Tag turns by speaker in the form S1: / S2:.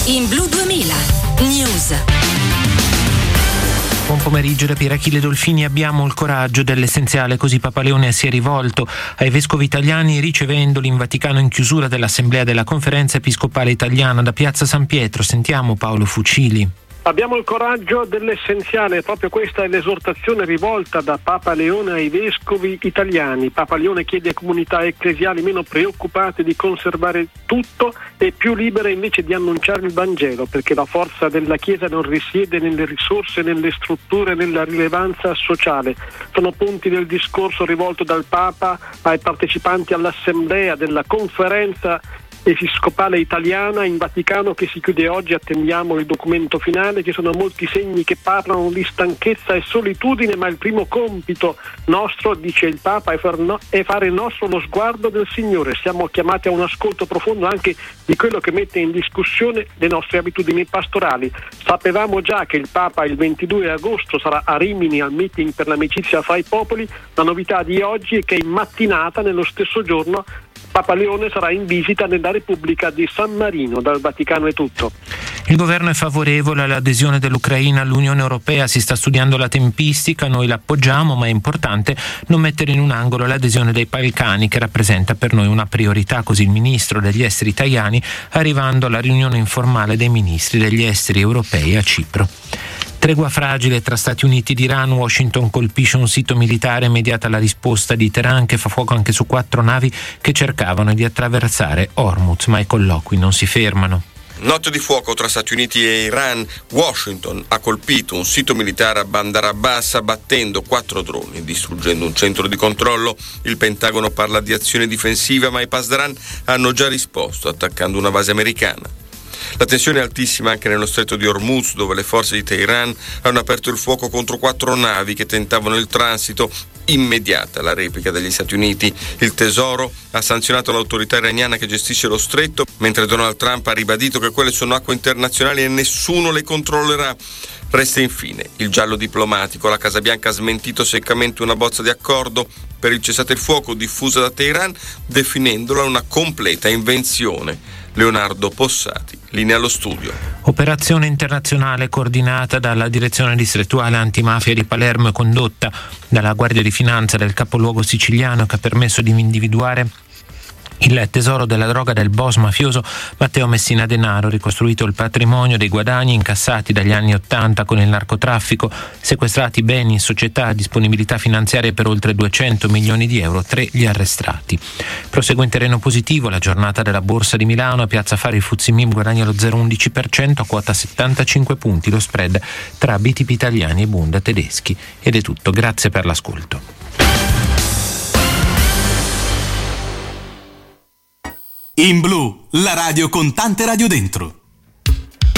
S1: In Blu 2000 News.
S2: Buon pomeriggio da Pier Achille Dolfini. Abbiamo il coraggio dell'essenziale, così Papa Leone si è rivolto ai vescovi italiani ricevendoli in Vaticano in chiusura dell'Assemblea della Conferenza Episcopale Italiana. Da Piazza San Pietro sentiamo Paolo Fucili.
S3: Abbiamo il coraggio dell'essenziale, proprio questa è l'esortazione rivolta da Papa Leone ai vescovi italiani. Papa Leone chiede a comunità ecclesiali meno preoccupate di conservare tutto e più libere invece di annunciare il Vangelo, perché la forza della Chiesa non risiede nelle risorse, nelle strutture, nella rilevanza sociale. Sono punti del discorso rivolto dal Papa ai partecipanti all'assemblea della conferenza episcopale italiana in Vaticano che si chiude oggi. Attendiamo il documento finale. Ci sono molti segni che parlano di stanchezza e solitudine, ma il primo compito nostro, dice il Papa, è fare nostro lo sguardo del Signore. Siamo chiamati a un ascolto profondo anche di quello che mette in discussione le nostre abitudini pastorali. Sapevamo già che il Papa il 22 agosto sarà a Rimini al meeting per l'amicizia fra i popoli. La novità di oggi è che in mattinata, nello stesso giorno, Papa Leone sarà in visita nella Repubblica di San Marino. Dal Vaticano è tutto.
S2: Il governo è favorevole all'adesione dell'Ucraina all'Unione Europea, si sta studiando la tempistica, noi l'appoggiamo, ma è importante non mettere in un angolo l'adesione dei Balcani, che rappresenta per noi una priorità, così il ministro degli esteri Tajani, arrivando alla riunione informale dei ministri degli esteri europei a Cipro. Tregua fragile tra Stati Uniti ed Iran. Washington colpisce un sito militare, immediata la risposta di Teheran, che fa fuoco anche su 4 navi che cercavano di attraversare Hormuz, ma i colloqui non si fermano.
S4: Notte di fuoco tra Stati Uniti e Iran. Washington ha colpito un sito militare a Bandar Abbas abbattendo 4 droni, distruggendo un centro di controllo. Il Pentagono parla di azione difensiva, ma i Pasdaran hanno già risposto attaccando una base americana. La tensione è altissima anche nello stretto di Hormuz, dove le forze di Teheran hanno aperto il fuoco contro 4 navi che tentavano il transito. Immediata la replica degli Stati Uniti. Il Tesoro ha sanzionato l'autorità iraniana che gestisce lo stretto, mentre Donald Trump ha ribadito che quelle sono acque internazionali e nessuno le controllerà. Resta infine il giallo diplomatico. La Casa Bianca ha smentito seccamente una bozza di accordo per il cessate il fuoco diffusa da Teheran, definendola una completa invenzione. Leonardo Possati, linea allo studio.
S2: Operazione internazionale coordinata dalla Direzione Distrettuale Antimafia di Palermo e condotta dalla Guardia di Finanza del capoluogo siciliano, che ha permesso di individuare il tesoro della droga del boss mafioso Matteo Messina Denaro, ricostruito il patrimonio dei guadagni incassati dagli anni 80 con il narcotraffico, sequestrati beni in società, disponibilità finanziarie per oltre 200 milioni di euro, 3 gli arrestati. Prosegue in terreno positivo la giornata della Borsa di Milano. A Piazza Fari il FTSE MIB guadagna lo 0,11% a quota 75 punti, lo spread tra BTP italiani e Bund tedeschi. Ed è tutto, grazie per l'ascolto.
S5: In Blu, la radio con tante radio dentro.